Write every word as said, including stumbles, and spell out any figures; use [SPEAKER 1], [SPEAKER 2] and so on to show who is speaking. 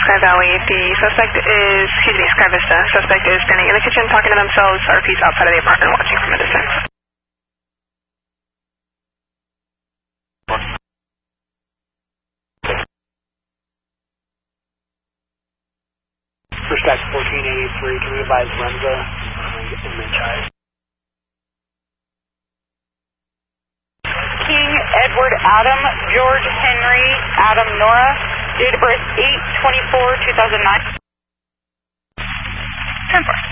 [SPEAKER 1] Sky Valley. The suspect is, excuse me, Sky Vista. Suspect is standing in the kitchen talking to themselves. R P's outside of the apartment watching from a distance.
[SPEAKER 2] Respect fourteen eighty-three, can we advise Renza and Minchai?
[SPEAKER 3] King Edward Adam, George Henry Adam Nora, date of birth eight twenty-four two thousand nine.
[SPEAKER 1] ten four.